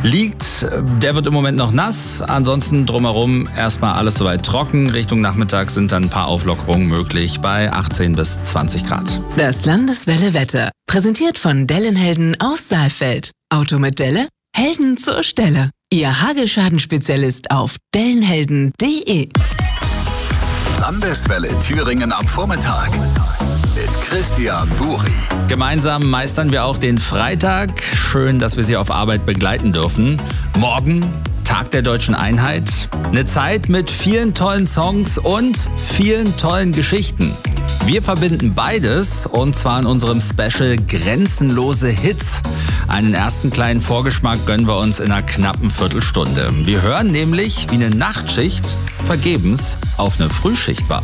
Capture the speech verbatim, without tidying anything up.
liegt. Der wird im Moment noch nass. Ansonsten drumherum erstmal alles soweit trocken. Richtung Nachmittag sind dann ein paar Auflockerungen möglich bei achtzehn bis zwanzig Grad. Das Landeswelle-Wetter. Präsentiert von Dellenhelden aus Saalfeld. Auto mit Delle? Helden zur Stelle. Ihr Hagelschaden-Spezialist auf dellenhelden punkt de. Landeswelle Thüringen am Vormittag mit Christian Buri. Gemeinsam meistern wir auch den Freitag. Schön, dass wir Sie auf Arbeit begleiten dürfen. Morgen Tag der Deutschen Einheit. Eine Zeit mit vielen tollen Songs und vielen tollen Geschichten. Wir verbinden beides und zwar in unserem Special Grenzenlose Hits. Einen ersten kleinen Vorgeschmack gönnen wir uns in einer knappen Viertelstunde. Wir hören nämlich, wie eine Nachtschicht vergebens auf eine Frühschicht wartet.